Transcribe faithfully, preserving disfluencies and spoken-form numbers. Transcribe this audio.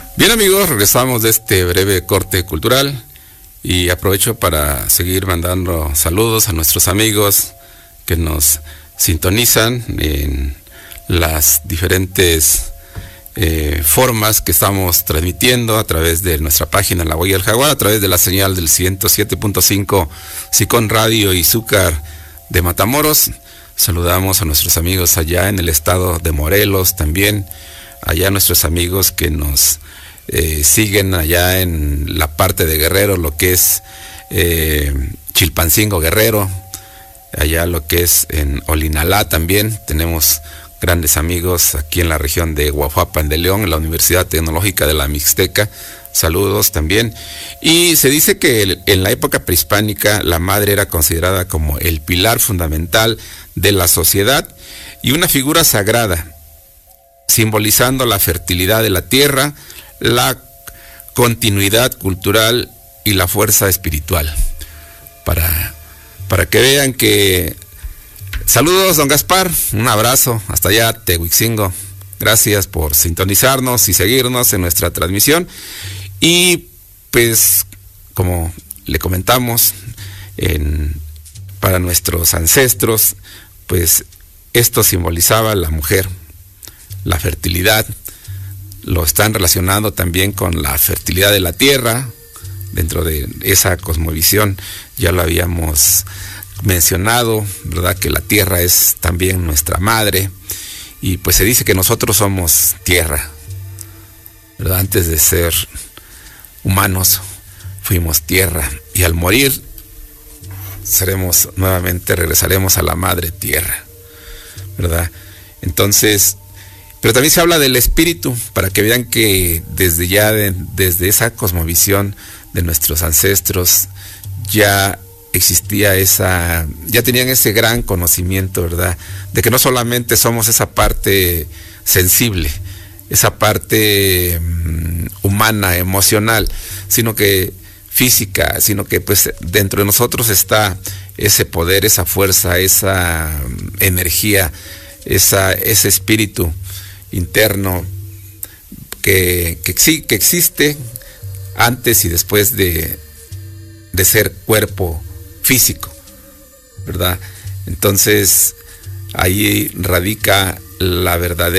Bien, amigos, regresamos de este breve corte cultural y aprovecho para seguir mandando saludos a nuestros amigos que nos sintonizan en las diferentes eh, formas que estamos transmitiendo a través de nuestra página La Huella del Jaguar, a través de la señal del ciento siete punto cinco Sicón Radio y Zúcar de Matamoros. Saludamos a nuestros amigos allá en el estado de Morelos también, allá nuestros amigos que nos eh, siguen allá en la parte de Guerrero, lo que es eh, Chilpancingo Guerrero, allá lo que es en Olinalá también. Tenemos grandes amigos aquí en la región de Guajuapan de León, en la Universidad Tecnológica de la Mixteca. Saludos también. Y se dice que en la época prehispánica la madre era considerada como el pilar fundamental de la sociedad y una figura sagrada, simbolizando la fertilidad de la tierra, la continuidad cultural y la fuerza espiritual. Para, para que vean que... Saludos, don Gaspar, un abrazo hasta allá, Tehuixingo. Gracias por sintonizarnos y seguirnos en nuestra transmisión. Y pues, como le comentamos, en, para nuestros ancestros, pues esto simbolizaba la mujer, la fertilidad. Lo están relacionando también con la fertilidad de la tierra. Dentro de esa cosmovisión ya lo habíamos mencionado, ¿verdad? Que la tierra es también nuestra madre. Y pues se dice que nosotros somos tierra, ¿verdad? Antes de ser humanos fuimos tierra, y al morir seremos nuevamente, regresaremos a la madre tierra, ¿verdad? Entonces, pero también se habla del espíritu, para que vean que desde ya, de, desde esa cosmovisión de nuestros ancestros, ya existía esa, ya tenían ese gran conocimiento, ¿verdad? De que no solamente somos esa parte sensible, esa parte um, humana, emocional, sino que física, sino que pues dentro de nosotros está ese poder, esa fuerza, esa um, energía, esa, ese espíritu interno que, que, que existe antes y después de, de ser cuerpo físico, ¿verdad? Entonces ahí radica la verdadera